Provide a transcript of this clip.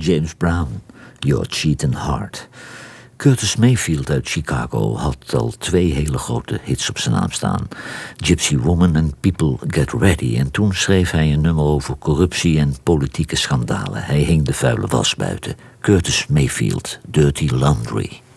James Brown, You're Cheating Hard. Curtis Mayfield uit Chicago had al 2 hele grote hits op zijn naam staan. Gypsy Woman en People Get Ready. En toen schreef hij een nummer over corruptie en politieke schandalen. Hij hing de vuile was buiten. Curtis Mayfield, Dirty Laundry.